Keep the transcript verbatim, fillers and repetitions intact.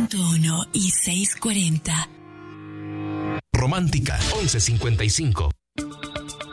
ciento uno y seiscientos cuarenta. Romántica once cincuenta y cinco.